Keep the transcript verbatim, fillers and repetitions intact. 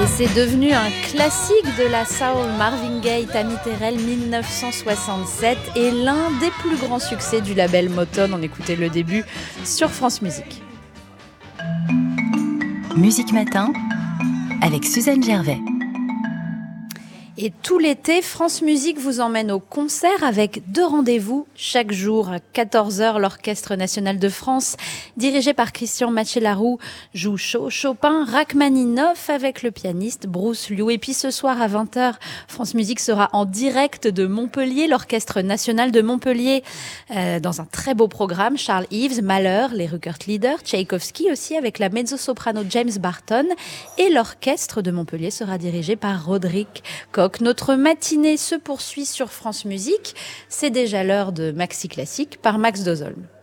Et c'est devenu un classique de la soul, Marvin Gaye, Tammy Terrell, dix-neuf cent soixante-sept, et l'un des plus grands succès du label Motown. On écoutait le début sur France Musique. Musique Matin avec Suzanne Gervais. Et tout l'été, France Musique vous emmène au concert avec deux rendez-vous chaque jour. À quatorze heures, l'Orchestre National de France, dirigé par Christian Mathieu-Laroux, joue Chopin, Rachmaninoff avec le pianiste Bruce Liu. Et puis ce soir à vingt heures, France Musique sera en direct de Montpellier, l'Orchestre National de Montpellier, euh, dans un très beau programme. Charles Ives, Mahler, les Rückert-Lieder, Tchaïkovski aussi avec la mezzo-soprano James Barton. Et l'Orchestre de Montpellier sera dirigé par Roderick Koch. Notre matinée se poursuit sur France Musique. C'est déjà l'heure de Maxi Classique par Max Dozolm.